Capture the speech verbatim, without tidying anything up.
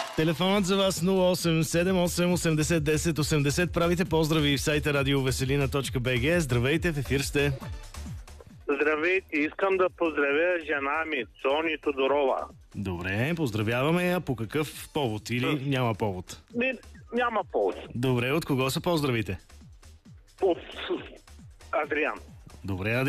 Телефонът за вас нула осем седем осем осемдесет десет осемдесет. Правите поздрави в сайта радиовеселина точка би джи. Здравейте, в ефир сте. Здравейте, искам да поздравя жена ми, Сони Тодорова. Добре, поздравяваме я. По какъв повод или няма повод? Не, няма повод. Добре, от кого са поздравите? От Адриан. Добре,